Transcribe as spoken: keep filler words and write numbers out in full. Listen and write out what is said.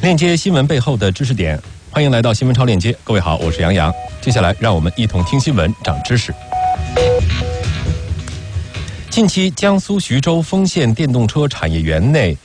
链接新闻背后的知识点，欢迎来到新闻超链接。各位好，我是杨洋。接下来让我们一同听新闻，长知识。近期，江苏徐州丰县电动车产业园内